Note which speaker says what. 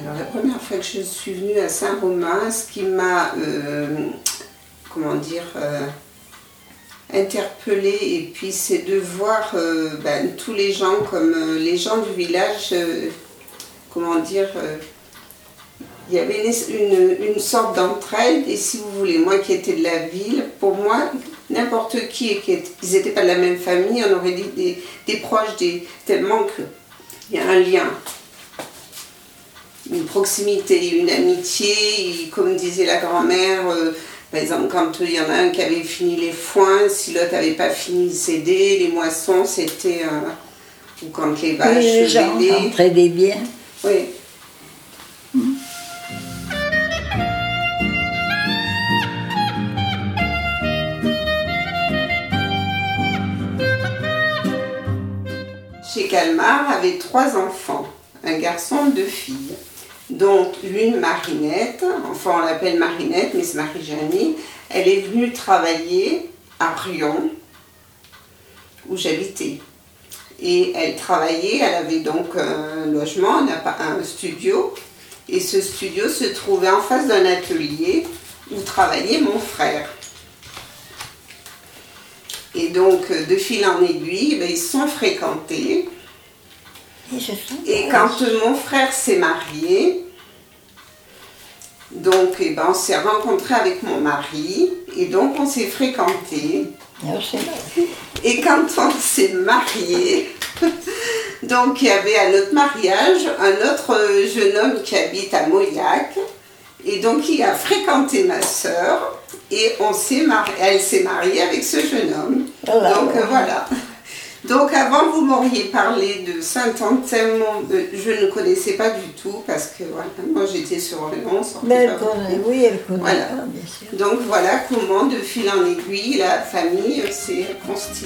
Speaker 1: Alors la première fois que je suis venue à Saint-Romain, ce qui m'a, interpellée, et puis c'est de voir tous les gens comme les gens du village, il y avait une sorte d'entraide, et si vous voulez, moi qui étais de la ville, pour moi, n'importe qui, ils n'étaient pas de la même famille, on aurait dit des proches, tellement qu'il y a un lien. Une proximité, une amitié, et comme disait la grand-mère, par exemple quand il y en a un qui avait fini les foins, si l'autre n'avait pas fini de s'aider, les moissons c'était, ou quand les vaches
Speaker 2: les gens s'entraidaient bien.
Speaker 1: Oui. Chez Calmar avait 3 enfants, un garçon, 2 filles. Donc l'une Marinette, enfin on l'appelle Marinette, mais c'est Marie-Jeannie, elle est venue travailler à Rion, où j'habitais. Et elle travaillait, elle avait donc un logement, un studio, et ce studio se trouvait en face d'un atelier où travaillait mon frère. Et donc de fil en aiguille, ils se sont fréquentés. Et quand mon frère s'est marié, donc on s'est rencontrés avec mon mari, et donc on s'est fréquentés. Et quand on s'est marié, donc il y avait à notre mariage un autre jeune homme qui habite à Mauillac, et donc il a fréquenté ma sœur, et elle s'est mariée avec ce jeune homme. Donc voilà. Donc avant vous m'auriez parlé de Saint-Anselme, je ne connaissais pas du tout parce que voilà, moi j'étais sur Orléans.
Speaker 2: Mais elle connaît, oui, elle connaît,
Speaker 1: voilà.
Speaker 2: bien sûr.
Speaker 1: Donc voilà comment de fil en aiguille la famille s'est constituée.